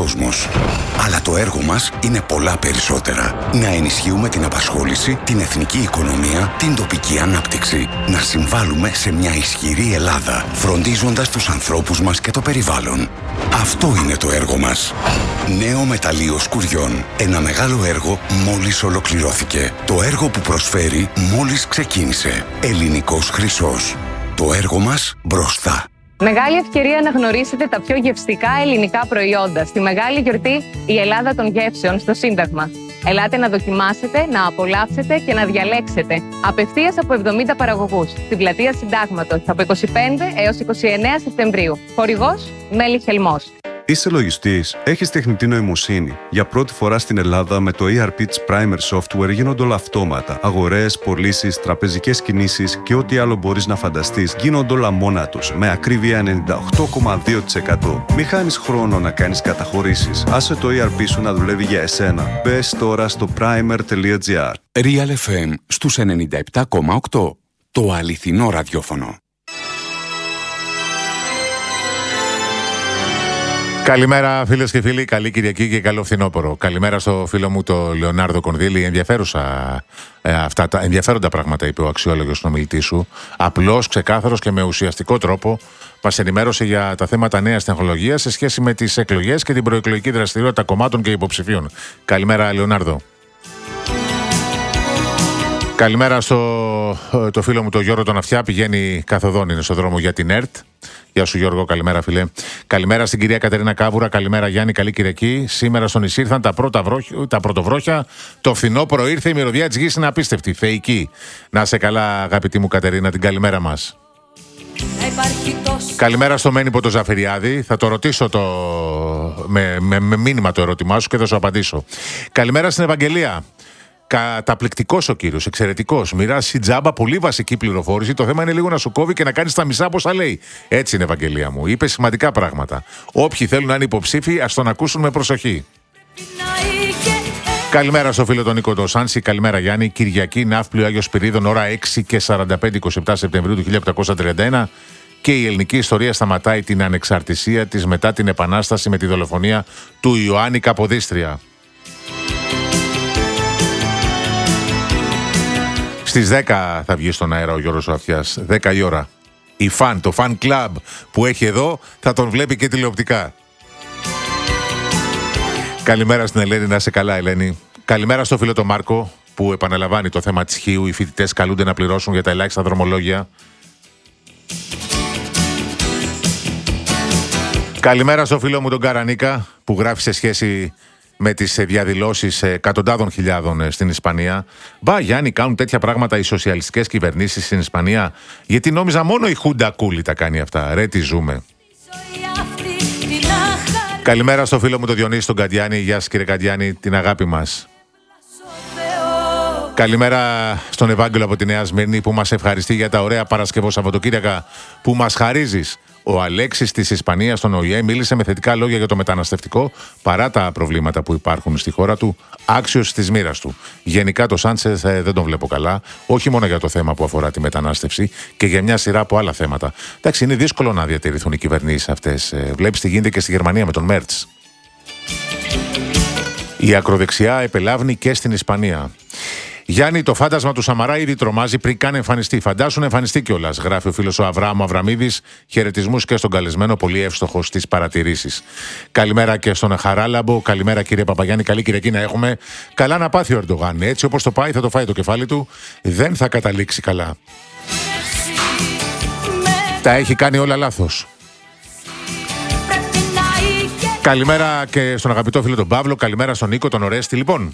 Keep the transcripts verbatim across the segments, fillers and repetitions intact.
κόσμος. Αλλά το έργο μας είναι πολλά περισσότερα. Να ενισχύουμε την απασχόληση, την εθνική οικονομία, την τοπική ανάπτυξη. Να συμβάλλουμε σε μια ισχυρή Ελλάδα, φροντίζοντας τους ανθρώπους μας και το περιβάλλον. Αυτό είναι το έργο μας. Νέο μεταλλείο Σκουριών. Ένα μεγάλο έργο μόλις ολοκληρώθηκε. Το έργο που προσφέρει μόλις ξεκίνησε. Ελληνικός χρυσός. Το έργο μας μπροστά. Μεγάλη ευκαιρία να γνωρίσετε τα πιο γευστικά ελληνικά προϊόντα στη μεγάλη γιορτή «Η Ελλάδα των Γεύσεων» στο Σύνταγμα. Ελάτε να δοκιμάσετε, να απολαύσετε και να διαλέξετε απευθείας από εβδομήντα παραγωγούς στην πλατεία Συντάγματος από είκοσι πέντε έως είκοσι εννέα Σεπτεμβρίου. Χορηγός Μέλη Χελμός. Είσαι λογιστής, έχεις τεχνητή νοημοσύνη. Για πρώτη φορά στην Ελλάδα με το ι αρ πι της Primer Software γίνονται όλα αυτόματα. Αγορές, πωλήσεις, τραπεζικές κινήσεις και ό,τι άλλο μπορείς να φανταστείς γίνονται όλα μόνα τους, με ακρίβεια ενενήντα οκτώ κόμμα δύο τοις εκατό. Μη χάνεις χρόνο να κάνεις καταχωρήσεις. Άσε το ι αρ πι σου να δουλεύει για εσένα. Μπες τώρα στο primer τελεία gr. Real εφ εμ στους ενενήντα επτά κόμμα οκτώ. Το αληθινό ραδιόφωνο. Καλημέρα φίλες και φίλοι, καλή Κυριακή και καλό φθινόπωρο. Καλημέρα στο φίλο μου το Λεωνάρδο Κονδύλη. Ενδιαφέρουσα ε, αυτά τα ενδιαφέροντα πράγματα είπε ο αξιόλογος συνομιλητής σου. Απλός, ξεκάθαρος και με ουσιαστικό τρόπο μας ενημέρωσε για τα θέματα νέας τεχνολογίας σε σχέση με τις εκλογές και την προεκλογική δραστηριότητα κομμάτων και υποψηφίων. Καλημέρα Λεωνάρδο. Καλημέρα στο το φίλο μου το Γιώργο τον Αυτιά, πηγαίνει καθοδόν, είναι στο δρόμο για την ΕΡΤ. Γεια σου Γιώργο, καλημέρα φίλε. Καλημέρα στην κυρία Κατερίνα Κάβουρα, καλημέρα Γιάννη, καλή Κυριακή. Σήμερα στο νησί ήρθαν τα, πρώτα βρόχια, τα πρωτοβρόχια. Το φθινόπωρο ήρθε, η μυρωδιά της γης είναι απίστευτη, θεϊκή. Να είσαι καλά αγαπητή μου Κατερίνα, την καλημέρα μας. Καλημέρα στο Μένυπο το Ζαφυριάδη. Θα το ρωτήσω το... με, με, με μήνυμα το ερώτημά σου και θα σου απαντήσω. Καλημέρα στην Ευαγγελία. Καταπληκτικός ο κύριος, εξαιρετικός. Μοιράσει τζάμπα, πολύ βασική πληροφόρηση. Το θέμα είναι λίγο να σου κόβει και να κάνεις τα μισά πόσα λέει. Έτσι είναι, Ευαγγελία μου. Είπε σημαντικά πράγματα. Όποιοι θέλουν να είναι υποψήφοι, ας τον ακούσουν με προσοχή. Καλημέρα στο φίλο τον Νίκο Ντοσάνση. Καλημέρα Γιάννη. Κυριακή, Ναύπλιο Άγιος Πυρίδων, ώρα έξι και σαράντα πέντε είκοσι επτά Σεπτεμβρίου του χίλια οκτακόσια τριάντα ένα. Και η ελληνική ιστορία σταματάει την ανεξαρτησία της μετά την Επανάσταση με τη δολοφονία του Ιωάννη Καποδίστρια. Στις δέκα θα βγει στον αέρα ο Γιώργος Αυτιάς, δέκα η ώρα. Η φαν, το fan club που έχει εδώ θα τον βλέπει και τηλεοπτικά. Καλημέρα στην Ελένη, να είσαι καλά Ελένη. Καλημέρα στο φίλο τον Μάρκο που επαναλαμβάνει το θέμα της Χίου. Οι φοιτητές καλούνται να πληρώσουν για τα ελάχιστα δρομολόγια. Καλημέρα στο φίλο μου τον Καρανίκα που γράφει σε σχέση με τις διαδηλώσεις εκατοντάδων χιλιάδων στην Ισπανία. Μπα Γιάννη, κάνουν τέτοια πράγματα οι σοσιαλιστικές κυβερνήσεις στην Ισπανία? Γιατί νόμιζα μόνο η Χούντα Κούλη τα κάνει αυτά. Ρε τι ζούμε. Καλημέρα στο φίλο μου τον Διονύση τον Καντιάνη. Γεια σας κύριε Καντιάνη, την αγάπη μας. Καλημέρα στον Ευάγγελο από τη Νέα Σμύρνη που μας ευχαριστεί για τα ωραία Παρασκευό Σαββατοκύριακα που μας χαρίζεις. Ο Αλέξης της Ισπανίας στον Ο Η Ε μίλησε με θετικά λόγια για το μεταναστευτικό παρά τα προβλήματα που υπάρχουν στη χώρα του, άξιος της μοίρας του. Γενικά το Σάντσεθ δεν τον βλέπω καλά, όχι μόνο για το θέμα που αφορά τη μετανάστευση και για μια σειρά από άλλα θέματα. Εντάξει, είναι δύσκολο να διατηρηθούν οι κυβερνήσεις αυτές. Βλέπεις τι γίνεται και στη Γερμανία με τον Μέρτς. Η ακροδεξιά επελάβνει και στην Ισπανία. Γιάννη, το φάντασμα του Σαμαρά ήδη τρομάζει πριν καν εμφανιστεί. Φαντάσου να εμφανιστεί κιόλας, γράφει ο φίλος ο Αβράμου Αβραμίδης. Χαιρετισμούς και στον καλεσμένο, πολύ εύστοχος στις παρατηρήσεις. Καλημέρα και στον Χαράλαμπο. Καλημέρα κύριε Παπαγιάννη. Καλή Κυριακή να έχουμε. Καλά να πάθει ο Ερντογάν. Έτσι όπως το πάει, θα το φάει το κεφάλι του. Δεν θα καταλήξει καλά. Τα έχει κάνει όλα λάθος. Καλημέρα και στον αγαπητό φίλο τον Παύλο. Καλημέρα στον Νίκο, τον Ορέστη. Λοιπόν.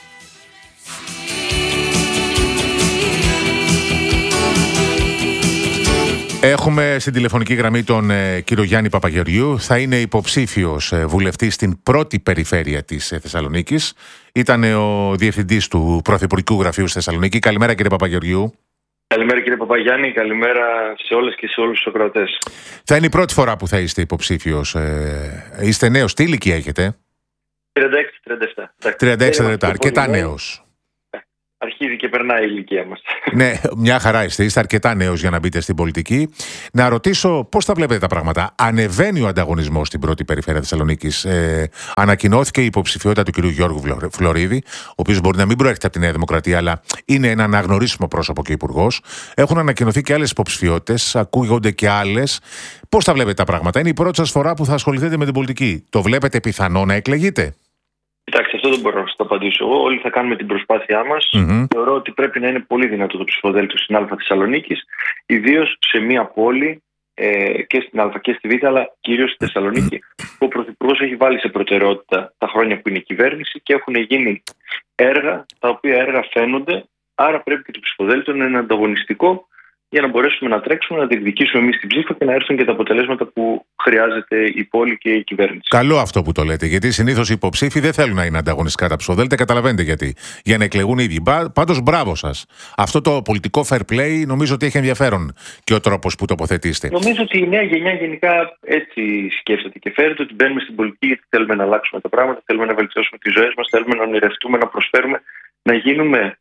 Έχουμε στην τηλεφωνική γραμμή τον ε, κύριο Γιάννη Παπαγεωργιού. Θα είναι υποψήφιος ε, βουλευτής στην πρώτη περιφέρεια της ε, Θεσσαλονίκης. Ήταν ε, ο διευθυντής του Πρωθυπουργικού Γραφείου στη Θεσσαλονίκη. Καλημέρα κύριε Παπαγεωργιού. Καλημέρα κύριε Παπαγιάννη, καλημέρα σε όλες και σε όλους τους ακροατές. Θα είναι η πρώτη φορά που θα είστε υποψήφιος. Ε, είστε νέος, τι ηλικία έχετε? τριάντα έξι τριάντα επτά. τριάντα έξι τριάντα επτά, αρκετά νέος. αρχίζει και περνάει η ηλικία μας. Ναι, μια χαρά είστε. Είστε αρκετά νέος για να μπείτε στην πολιτική. Να ρωτήσω πώς τα βλέπετε τα πράγματα. Ανεβαίνει ο ανταγωνισμός στην πρώτη περιφέρεια Θεσσαλονίκης. Ε, ανακοινώθηκε η υποψηφιότητα του κ. Γιώργου Φλωρίδη, ο οποίος μπορεί να μην προέρχεται από τη Νέα Δημοκρατία, αλλά είναι ένα αναγνωρίσιμο πρόσωπο και υπουργός. Έχουν ανακοινωθεί και άλλες υποψηφιότητες, ακούγονται και άλλες. Πώς τα βλέπετε τα πράγματα? Είναι η πρώτη σας φορά που θα ασχοληθείτε με την πολιτική. Το βλέπετε πιθανό να εκλεγείτε? Κοιτάξτε, αυτό δεν μπορώ να σας το απαντήσω εγώ. Όλοι θα κάνουμε την προσπάθειά μας. Mm-hmm. Θεωρώ ότι πρέπει να είναι πολύ δυνατό το ψηφοδέλτιο στην Α Θεσσαλονίκης, ιδίως σε μια πόλη ε, και στην Α και στη Β, αλλά κυρίως στη Θεσσαλονίκη, που ο Πρωθυπουργός έχει βάλει σε προτεραιότητα τα χρόνια που είναι η κυβέρνηση και έχουν γίνει έργα, τα οποία έργα φαίνονται. Άρα πρέπει και το ψηφοδέλτιο να είναι ανταγωνιστικό, για να μπορέσουμε να τρέξουμε, να διεκδικήσουμε εμείς την ψήφο και να έρθουν και τα αποτελέσματα που χρειάζεται η πόλη και η κυβέρνηση. Καλό αυτό που το λέτε, γιατί συνήθως οι υποψήφοι δεν θέλουν να είναι ανταγωνιστικά τα ψηφοδέλτια. Καταλαβαίνετε γιατί. Για να εκλεγούν οι ίδιοι. Πάντως, μπράβο σας. Αυτό το πολιτικό fair play νομίζω ότι έχει ενδιαφέρον και ο τρόπος που τοποθετήσετε. Νομίζω ότι η νέα γενιά γενικά έτσι σκέφτεται και φέρεται, ότι μπαίνουμε στην πολιτική γιατί θέλουμε να αλλάξουμε τα πράγματα, θέλουμε να βελτιώσουμε τις ζωές μας, θέλουμε να ονειρευτούμε, να προσφέρουμε, να γίνουμε.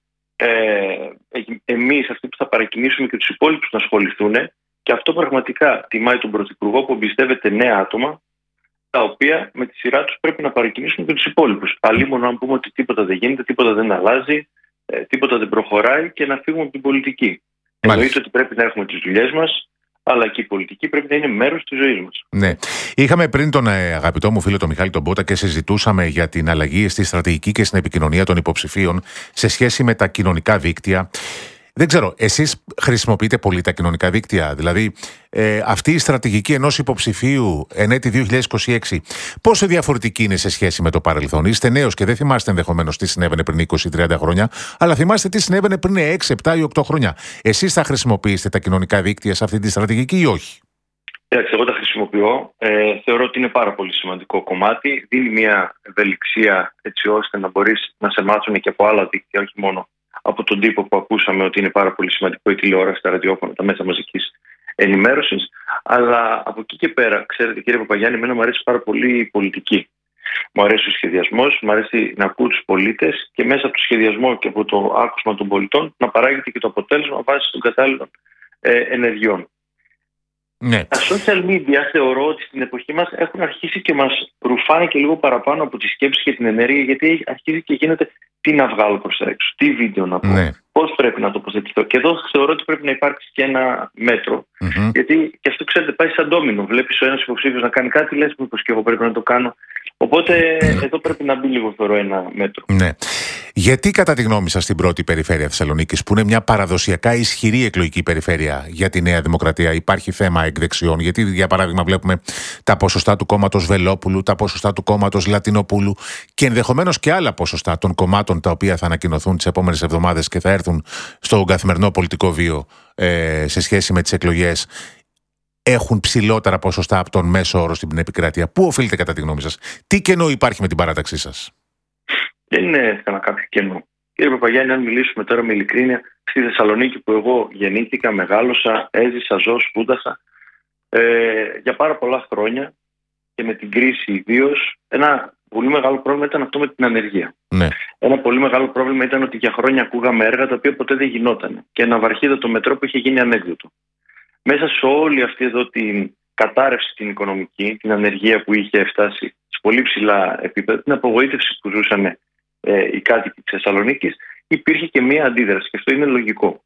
Ε, εμείς αυτοί που θα παρακινήσουμε και τους υπόλοιπους να ασχοληθούν, και αυτό πραγματικά τιμάει τον Πρωθυπουργό που εμπιστεύεται νέα άτομα, τα οποία με τη σειρά τους πρέπει να παρακινήσουν και τους υπόλοιπους. Αλλήμον να πούμε ότι τίποτα δεν γίνεται, τίποτα δεν αλλάζει, ε, τίποτα δεν προχωράει και να φύγουμε από την πολιτική. Εννοείται ότι πρέπει να έχουμε τις δουλειές μας, αλλά και η πολιτική πρέπει να είναι μέρος της ζωής μας. Ναι. Είχαμε πριν τον ε, αγαπητό μου φίλο τον Μιχάλη τον Μπότα και συζητούσαμε για την αλλαγή στη στρατηγική και στην επικοινωνία των υποψηφίων σε σχέση με τα κοινωνικά δίκτυα. Δεν ξέρω, εσείς χρησιμοποιείτε πολύ τα κοινωνικά δίκτυα? Δηλαδή, ε, αυτή η στρατηγική ενός υποψηφίου εν έτη δύο χιλιάδες είκοσι έξι, πόσο διαφορετική είναι σε σχέση με το παρελθόν? Είστε νέος και δεν θυμάστε ενδεχομένως τι συνέβαινε πριν είκοσι με τριάντα χρόνια, αλλά θυμάστε τι συνέβαινε πριν έξι, επτά ή οκτώ χρόνια. Εσείς θα χρησιμοποιήσετε τα κοινωνικά δίκτυα σε αυτή τη στρατηγική ή όχι? Εντάξει, εγώ τα χρησιμοποιώ. Ε, θεωρώ ότι είναι πάρα πολύ σημαντικό κομμάτι. Δίνει μια ευελιξία έτσι ώστε να μπορείς να σε μάθουν και από άλλα δίκτυα, όχι μόνο από τον τύπο που ακούσαμε ότι είναι πάρα πολύ σημαντικό, η τηλεόραση, τα ραδιόφωνα, τα μέσα μαζικής ενημέρωσης. Αλλά από εκεί και πέρα, ξέρετε κύριε Παπαγιάννη, εμένα μου αρέσει πάρα πολύ η πολιτική. Μου αρέσει ο σχεδιασμός, μου αρέσει να ακούω τους πολίτες και μέσα από το σχεδιασμό και από το άκουσμα των πολιτών να παράγεται και το αποτέλεσμα βάσει των κατάλληλων ε, ενεργειών. Ναι. Τα social media θεωρώ ότι στην εποχή μας έχουν αρχίσει και μας ρουφάνε και λίγο παραπάνω από τη σκέψη και την ενέργεια, γιατί αρχίζει και γίνεται τι να βγάλω προς τα έξω, τι βίντεο να πω, ναι. πώς πρέπει να τοποθετηθώ. Και εδώ θεωρώ ότι πρέπει να υπάρξει και ένα μέτρο, mm-hmm. γιατί και αυτό ξέρετε πάει σαν ντόμινο. Βλέπεις ο ένας υποψήφιος να κάνει κάτι, λες μήπως και εγώ πρέπει να το κάνω. Οπότε εδώ πρέπει να μπει λίγο θεωρώ ένα μέτρο. Ναι. Γιατί κατά τη γνώμη σας στην πρώτη περιφέρεια Θεσσαλονίκης, που είναι μια παραδοσιακά ισχυρή εκλογική περιφέρεια για τη Νέα Δημοκρατία, υπάρχει θέμα εκδεξιών? Γιατί για παράδειγμα βλέπουμε τα ποσοστά του κόμματος Βελόπουλου, τα ποσοστά του κόμματος Λατινοπούλου και ενδεχομένως και άλλα ποσοστά των κομμάτων τα οποία θα ανακοινωθούν τις επόμενες εβδομάδες και θα έρθουν στο καθημερινό πολιτικό βίο ε, σε σχέση με τις εκλογές, έχουν ψηλότερα ποσοστά από τον μέσο όρο στην επικράτεια. Πού οφείλεται κατά τη γνώμη σας? Τι κενό υπάρχει με την παράταξή σας? Δεν είναι κανένα κάποιο κενό. Κύριε Παπαγιάννη, αν μιλήσουμε τώρα με ειλικρίνεια, στη Θεσσαλονίκη που εγώ γεννήθηκα, μεγάλωσα, έζησα, ζω, σπούδασα ε, για πάρα πολλά χρόνια και με την κρίση ιδίως, ένα πολύ μεγάλο πρόβλημα ήταν αυτό με την ανεργία. Ναι. Ένα πολύ μεγάλο πρόβλημα ήταν ότι για χρόνια ακούγαμε έργα τα οποία ποτέ δεν γινόταν. Και ένα βαρχίδατο μετρό που είχε γίνει ανέκδοτο. Μέσα σε όλη αυτή εδώ την κατάρρευση την οικονομική, την ανεργία που είχε φτάσει σε πολύ ψηλά επίπεδα, την απογοήτευση που ζούσαν ε, οι κάτοικοι της Θεσσαλονίκης, υπήρχε και μία αντίδραση. Και αυτό είναι λογικό.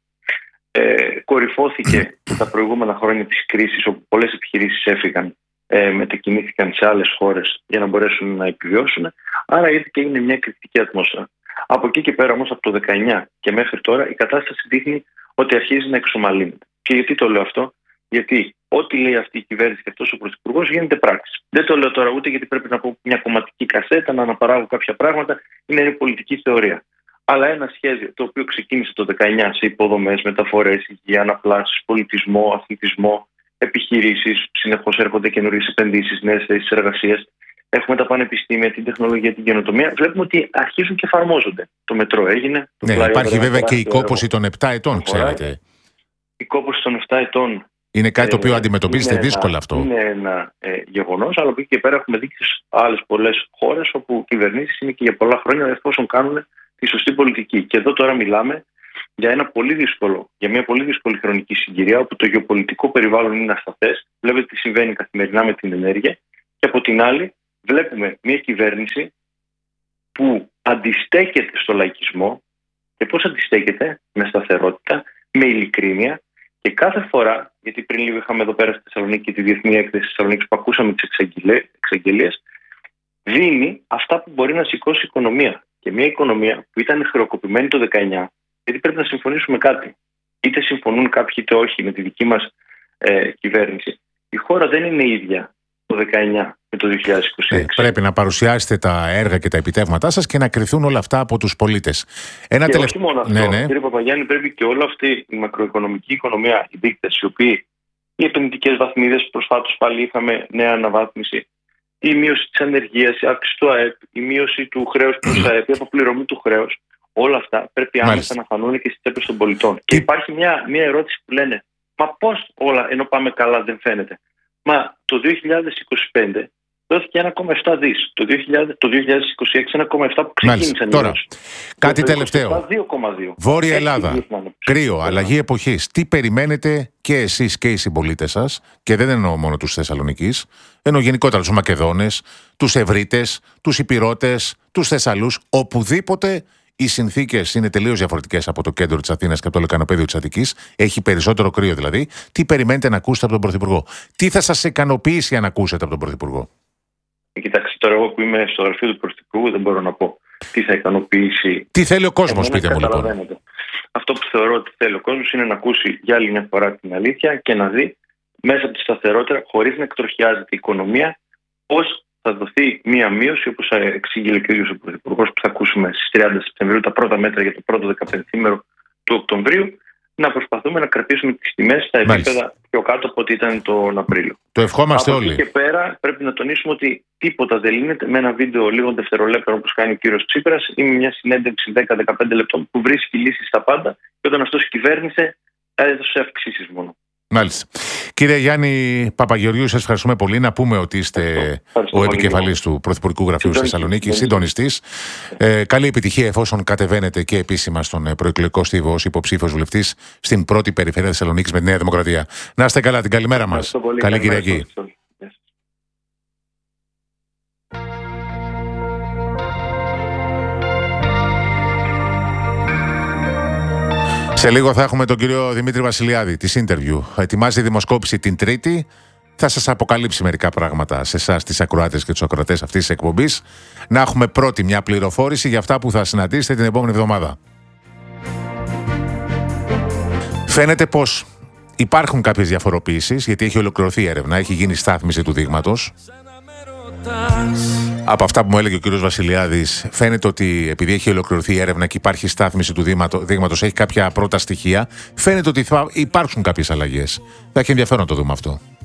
Ε, κορυφώθηκε τα προηγούμενα χρόνια της κρίσης, όπου πολλές επιχειρήσεις έφυγαν, ε, μετακινήθηκαν σε άλλες χώρες για να μπορέσουν να επιβιώσουν. Άρα ήρθε και είναι μια κριτική ατμόσφαιρα. Από εκεί και πέρα όμως, από το δεκαεννιά και μέχρι τώρα, η κατάσταση δείχνει ότι αρχίζει να εξομαλύνεται. Και γιατί το λέω αυτό? Γιατί ό,τι λέει αυτή η κυβέρνηση και αυτός ο Πρωθυπουργός γίνεται πράξη. Δεν το λέω τώρα ούτε γιατί πρέπει να πω μια κομματική κασέτα, να αναπαράγω κάποια πράγματα, είναι η πολιτική θεωρία. Αλλά ένα σχέδιο το οποίο ξεκίνησε το δεκαεννιά σε υποδομές, μεταφορές, υγεία, αναπλάσεις, πολιτισμό, αθλητισμό, επιχειρήσεις, συνεχώς έρχονται καινούριες επενδύσεις, νέες θέσεις εργασίας. Έχουμε τα πανεπιστήμια, την τεχνολογία, την καινοτομία. Βλέπουμε ότι αρχίζουν και εφαρμόζονται. Το μετρό έγινε. Το ναι, υπάρχει βέβαια και η κόπωση των επτά ετών, ξέρετε. Η κόπωση των επτά ετών. Είναι κάτι το οποίο αντιμετωπίζεται δύσκολα ένα, αυτό. Είναι ένα ε, γεγονός, αλλά από εκεί και πέρα έχουμε δει και σε άλλες πολλές χώρες όπου κυβερνήσεις είναι και για πολλά χρόνια, εφόσον κάνουν τη σωστή πολιτική. Και εδώ τώρα μιλάμε για, ένα πολύ δύσκολο, για μια πολύ δύσκολη χρονική συγκυρία, όπου το γεωπολιτικό περιβάλλον είναι ασταθές. Βλέπετε τι συμβαίνει καθημερινά με την ενέργεια. Και από την άλλη, βλέπουμε μια κυβέρνηση που αντιστέκεται στο λαϊκισμό. Και πώς αντιστέκεται? Με σταθερότητα, με ειλικρίνεια. Και κάθε φορά, γιατί πριν λίγο είχαμε εδώ πέρα στη Θεσσαλονίκη και τη Διεθνή Έκθεση της Θεσσαλονίκης που ακούσαμε τις εξαγγελίες, δίνει αυτά που μπορεί να σηκώσει η οικονομία. Και μια οικονομία που ήταν χρεοκοπημένη το δεκαεννιά, γιατί πρέπει να συμφωνήσουμε κάτι. Είτε συμφωνούν κάποιοι είτε όχι με τη δική μας ε, κυβέρνηση. Η χώρα δεν είναι ίδια το δεκαεννιά με το δύο χιλιάδες είκοσι έξι. Ε, πρέπει να παρουσιάσετε τα έργα και τα επιτεύγματά σας και να κριθούν όλα αυτά από τους πολίτες. Ένα και τελευ... όχι μόνο αυτό, ναι, ναι. κύριε Παπαγιάννη, πρέπει και όλη αυτή η μακροοικονομική οικονομία, οι δείκτες, οι οποίοι, οι επενδυτικές βαθμίδες, προσφάτως πάλι είχαμε νέα αναβάθμιση, η μείωση της ανεργίας, η αύξηση του ΑΕΠ, η μείωση του χρέους προς ΑΕΠ, η αποπληρωμή του χρέους, όλα αυτά πρέπει άμεσα να φανούν και στις τσέπες των πολιτών. Και υπάρχει μια, μια ερώτηση που λένε, μα πώς όλα ενώ πάμε καλά δεν φαίνεται? Μα το δύο χιλιάδες είκοσι πέντε δόθηκε ένα κόμμα επτά δις. Το, δύο χιλιάδες, το δύο χιλιάδες είκοσι έξι ένα κόμμα επτά που ξεκίνησαν. Τώρα, κάτι τελευταίο. δύο κόμμα δύο. Βόρεια Ελλάδα, κρύο, αλλαγή εποχής. Τι περιμένετε και εσείς και οι συμπολίτες σας, και δεν εννοώ μόνο τους Θεσσαλονικής, εννοώ γενικότερα τους Μακεδόνες, τους Ευρύτες, τους Ηπειρώτες, τους Θεσσαλούς, οπουδήποτε οι συνθήκες είναι τελείως διαφορετικές από το κέντρο της Αθήνας και από το λεκανοπέδιο της Αττικής. Έχει περισσότερο κρύο δηλαδή. Τι περιμένετε να ακούσετε από τον Πρωθυπουργό? Τι θα σας ικανοποιήσει αν ακούσετε από τον Πρωθυπουργό? Κοιτάξτε, τώρα εγώ που είμαι στο γραφείο του Πρωθυπουργού δεν μπορώ να πω τι θα ικανοποιήσει. Τι θέλει ο κόσμος, πείτε μου λοιπόν. Αυτό που θεωρώ ότι θέλει ο κόσμος είναι να ακούσει για άλλη μια φορά την αλήθεια και να δει μέσα από τη σταθερότητα, χωρίς να εκτροχιάζεται η οικονομία, πώς θα δοθεί μία μείωση, όπως εξήγηλε και ο ίδιος ο Πρωθυπουργός, που θα ακούσουμε στις τριάντα Σεπτεμβρίου τα πρώτα μέτρα για το πρώτο δεκαπενθήμερο του Οκτωβρίου, να προσπαθούμε να κρατήσουμε τις τιμές στα επίπεδα πιο κάτω από ό,τι ήταν τον Απρίλιο. Το ευχόμαστε από όλοι. Από εκεί και πέρα πρέπει να τονίσουμε ότι τίποτα δεν λύνεται με ένα βίντεο λίγων δευτερολέπτων όπως κάνει ο κύριος Τσίπρας ή με μια συνέντευξη δέκα με δεκαπέντε λεπτών που βρίσκει λύσεις στα πάντα και όταν αυτός κυβέρνησε έδωσε αυξήσεις μόνο. Μάλιστα. Κύριε Γιάννη Παπαγεωργίου, σας ευχαριστούμε πολύ. Να πούμε ότι είστε Ευχαριστώ. ο επικεφαλής του Πρωθυπουργικού Γραφείου στη Θεσσαλονίκη, συντονιστής. Ε, καλή επιτυχία εφόσον κατεβαίνετε και επίσημα στον προεκλογικό στίβο ως υποψήφιος βουλευτής στην πρώτη περιφέρεια Θεσσαλονίκης με τη Νέα Δημοκρατία. Να είστε καλά, την καλημέρα μας. Καλή Κυριακή. Σε λίγο θα έχουμε τον κύριο Δημήτρη Βασιλιάδη της Interview. Ετοιμάζει δημοσκόπηση την Τρίτη. Θα σας αποκαλύψει μερικά πράγματα σε εσάς, τις ακροάτες και τους ακροατές αυτής της εκπομπής. Να έχουμε πρώτη μια πληροφόρηση για αυτά που θα συναντήσετε την επόμενη εβδομάδα. Φαίνεται πως υπάρχουν κάποιες διαφοροποιήσεις, γιατί έχει ολοκληρωθεί η έρευνα, έχει γίνει στάθμιση του δείγματος. Από αυτά που μου έλεγε ο κ. Βασιλιάδης, φαίνεται ότι επειδή έχει ολοκληρωθεί η έρευνα και υπάρχει στάθμιση του δείγματος, έχει κάποια πρώτα στοιχεία, φαίνεται ότι θα υπάρξουν κάποιες αλλαγές. Θα έχει ενδιαφέρον να το δούμε αυτό.